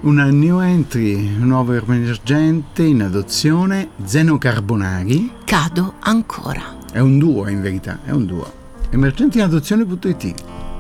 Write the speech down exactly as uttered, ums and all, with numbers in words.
Una new entry, un nuovo emergente in adozione, Zeno Carbonari. Cado ancora. È un duo in verità, è un duo. emergenti in adozione punto it.